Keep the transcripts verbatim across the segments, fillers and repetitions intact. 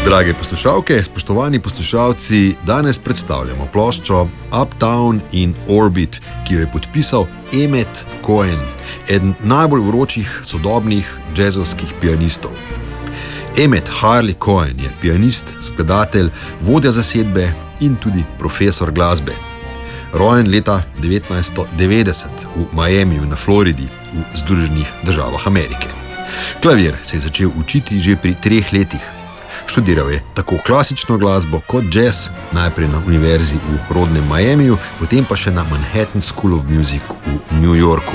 Drage poslušalke, spoštovani poslušalci, danes predstavljamo ploščo Uptown in Orbit, ki jo je podpisal Emmet Cohen, eden najbolj vročih sodobnih jazzovskih pianistov. Emmet Harley Cohen je pianist, skladatelj, vodja zasedbe in tudi profesor glasbe. Rojen leta devetnajststo devetdeset v Miamiju na Floridi v Združenih državah Amerike. Klavir se je začel učiti že pri treh letih. Študiral je tako klasično glasbo kot jazz, najprej na univerzi v rodnem Miamiju, potem pa še na Manhattan School of Music v New Yorku.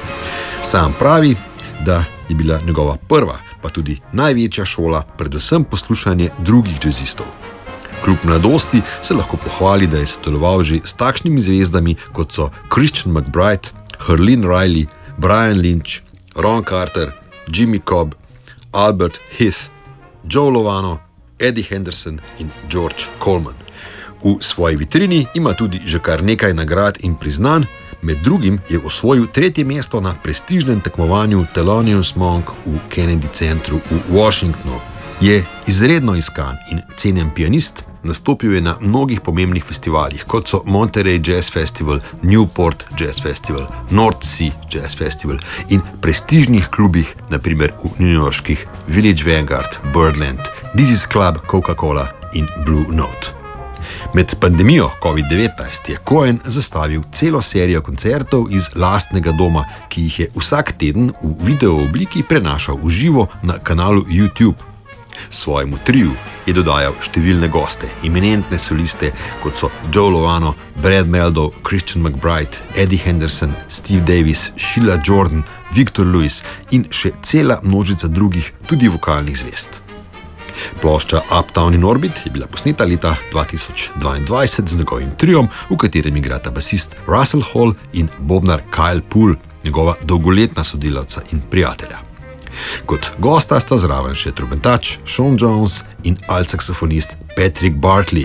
Sam pravi, da je bila njegova prva, pa tudi največja šola predvsem poslušanje drugih jazzistov. Kljub mladosti se lahko pohvali, da je sodeloval že s takšnimi zvezdami, kot so Christian McBride, Herlin Riley, Brian Lynch, Ron Carter, Jimmy Cobb, Albert Heath, Joe Lovano, Eddie Henderson in George Coleman. V svoji vitrini ima tudi že kar nekaj nagrad in priznanj, med drugim je osvojil tretje mesto na prestižnem tekmovanju Thelonious Monk v Kennedy centru v Washingtonu. Je izredno iskan in cenjen pianist, nastopil je na mnogih pomembnih festivalih, kot so Monterey Jazz Festival, Newport Jazz Festival, North Sea Jazz Festival in prestižnih klubih, naprimer v newyorških Village Vanguard, Birdland, Dizzy's Club, Coca-Cola in Blue Note. Med pandemijo covid devetnajst je Cohen zastavil celo serijo koncertov iz lastnega doma, ki jih je vsak teden v video obliki prenašal v živo na kanalu YouTube. Svojemu triu je dodajal številne goste, eminentne soliste, kot so Joe Lovano, Brad Mehldau, Christian McBride, Eddie Henderson, Steve Davis, Sheila Jordan, Victor Lewis in še cela množica drugih, tudi vokalnih zvezd. Plošča Uptown in Orbit je bila posneta leta dva tisoč dvaindvajset z njegovim triom, v katerem igrata basist Russell Hall in bobnar Kyle Poole, njegova dolgoletna sodelavca in prijatelja. Kot gosta sta zraven še trubentač Sean Jones in alt-saksofonist Patrick Bartley.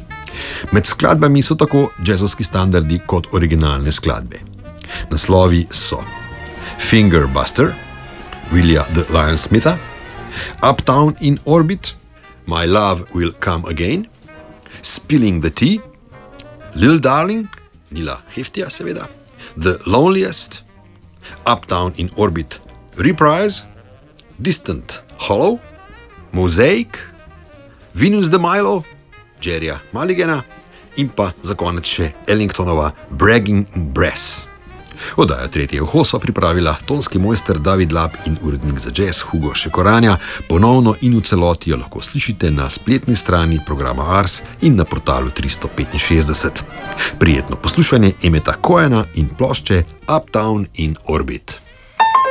Med skladbami so tako jazzovski standardi kot originalne skladbe. Naslovi so Finger Buster, Willia the Lion Smitha, Uptown in Orbit, My Love Will Come Again, Spilling the Tea, Lil Darling, Nila Heftija seveda, The Loneliest, Uptown in Orbit Reprise, Distant Hollow, Mosaic, Venus de Milo, Jerryja Mulligana in pa za konec še Ellingtonova Bragging Brass. Oddajo Tretje uho sva pripravila tonski mojster David Lab in urednik za jazz Hugo Šekoranja. Ponovno in v celoti jo lahko slišite na spletni strani programa Ars in na portalu tristo petinšestdeset. Prijetno poslušanje Emmeta Cohena in plošče Uptown in Orbit.